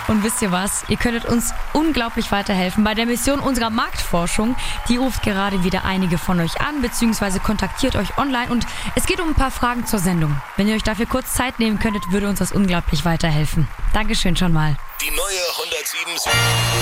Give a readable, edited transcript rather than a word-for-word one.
Und wisst ihr was? Ihr könntet uns unglaublich weiterhelfen bei der Mission unserer Marktforschung. Die ruft gerade wieder einige von euch an, beziehungsweise kontaktiert euch online. Und es geht um ein paar Fragen zur Sendung. Wenn ihr euch dafür kurz Zeit nehmen könntet, würde uns das unglaublich weiterhelfen. Dankeschön schon mal. Die neue 107.